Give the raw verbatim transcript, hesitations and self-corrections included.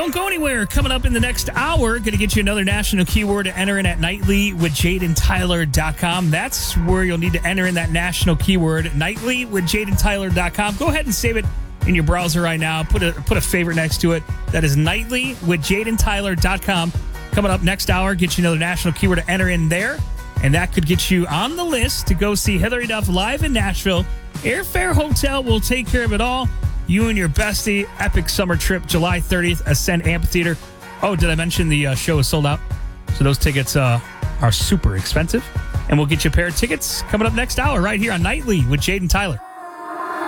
Don't go anywhere. Coming up in the next hour, going to get you another national keyword to enter in at nightly with Jaden Tyler dot com. That's where you'll need to enter in that national keyword, nightly with Jaden Tyler dot com. Go ahead and save it in your browser right now. Put a put a favorite next to it. That is nightly with Jaden Tyler dot com. Coming up next hour, get you another national keyword to enter in there. And that could get you on the list to go see Hillary Duff live in Nashville. Airfare, hotel will take care of it all. You and your bestie, epic summer trip, July thirtieth, Ascend Amphitheater. Oh, did I mention the uh, show is sold out? So those tickets uh, are super expensive. And we'll get you a pair of tickets coming up next hour right here on Nightly with Jaden Tyler.